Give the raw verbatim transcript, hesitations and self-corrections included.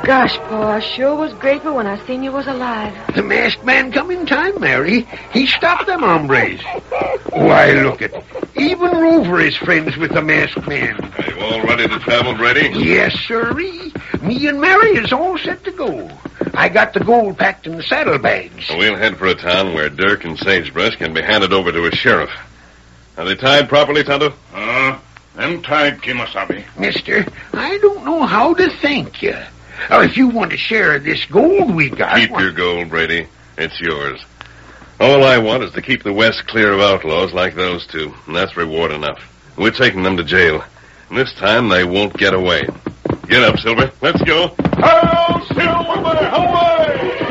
Gosh, Pa, I sure was grateful when I seen you was alive. The masked man come in time, Mary. He stopped them hombres. Why, look it. Even Rover is friends with the masked man. Are you all ready to travel, Brady? Yes, sirree. Me and Mary is all set to go. I got the gold packed in the saddlebags. We'll head for a town where Dirk and Sagebrush can be handed over to a sheriff. Are they tied properly, Tonto? Uh, them tied, Kimasabi. Mister, I don't know how to thank you. Now, if you want to share this gold we got... Keep your gold, Brady. It's yours. All I want is to keep the West clear of outlaws like those two, and that's reward enough. We're taking them to jail. And this time they won't get away. Get up, Silver. Let's go. Hail, Silver, away!